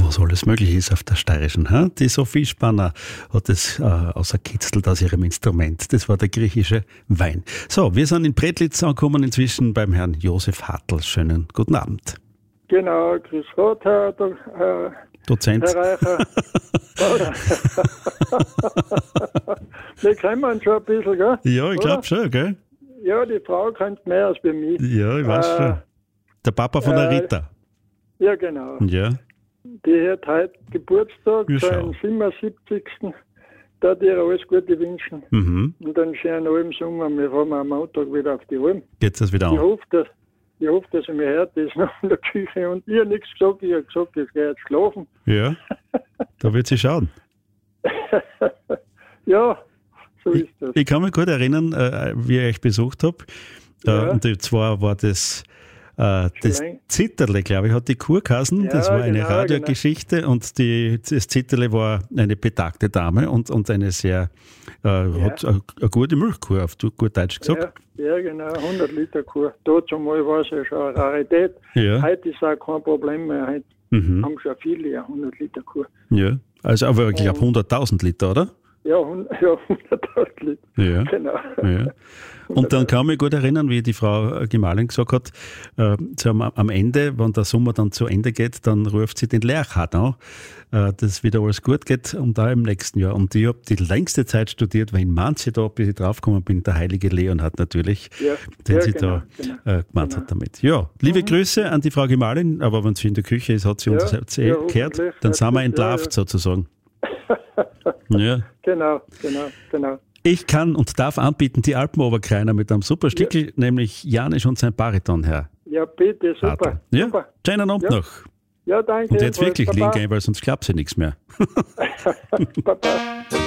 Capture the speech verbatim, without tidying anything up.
was alles möglich ist auf der Steirischen. Ha? Die Sophie Spanner hat es äh, ausgekitzelt aus ihrem Instrument. Das war der griechische Wein. So, wir sind in Predlitz angekommen, inzwischen beim Herrn Josef Hartl. Schönen guten Abend. Genau, grüß Gott, Herr äh, Dozent. Herr Reicher. Wir kennen schon ein bisschen, gell? Ja, ich glaube schon, gell? Ja, die Frau kennt mehr als bei mir. Ja, ich weiß äh, schon. Der Papa von der äh, Rita. Ja, genau. Ja. Die hat heute Geburtstag, Ja, seinen siebenundsiebzigsten Da dir alles Gute wünschen. Mhm. Und dann schönen Alm Sommer. Wir fahren am Montag wieder auf die Alm. Geht's das wieder Ich an? hoffe, dass, ich hoffe, dass er mich hört, das ist noch in der Küche. Und ich habe nichts gesagt, ich habe gesagt, ich gehe jetzt schlafen. Ja. Da wird sie schauen. Ja, so Ich, ist das. ich kann mich gut erinnern, äh, wie ich euch besucht habe. Äh, Ja. Und zwar war das äh, das Schlein. Zitterle, glaube ich, hat die Kur geheißen. Ja, Das war eine genau, Radiogeschichte und die, das Zitterle war eine betagte Dame und, und eine sehr, äh, hat eine, eine gute Milchkur, auf gut Deutsch gesagt. Ja, ja, genau, hundert Liter Kur. Dazu mal war es ja schon eine Rarität. Ja. Heute ist auch kein Problem mehr. Heute Mhm. haben schon viele ja hundert Liter Kur. Ja. Also, aber ich glaube hunderttausend Liter, oder? Ja, hundert, ja hunderttausend Liter. Ja. Genau. Ja. Und dann kann ich mich gut erinnern, wie die Frau Gemahlin gesagt hat, äh, so am, am Ende, wenn der Sommer dann zu Ende geht, dann ruft sie den Lehrchat an, äh, dass wieder alles gut geht und da im nächsten Jahr. Und ich habe die längste Zeit studiert, weil in Manche da, bis ich draufgekommen bin, der heilige Leonhard natürlich, Ja, den ja, sie genau, da genau, äh, gemeint genau. hat damit. Ja, liebe Mhm. Grüße an die Frau Gemahlin, aber wenn sie in der Küche ist, hat sie uns Ja, hat's eh ja, gehört, hoffentlich. dann sind wir Ja, entlarvt ja. sozusagen. Ja. Genau, genau, genau. Ich kann und darf anbieten die Alpenoberkreiner mit einem super Stickel, nämlich Janisch und sein Bariton, Herr Ja, bitte, super. Hartl. Ja, super. schönen Abend Ja. noch. Ja, danke. Und jetzt wirklich liegen Baba. gehen, weil sonst klappt sie nichts mehr. Baba.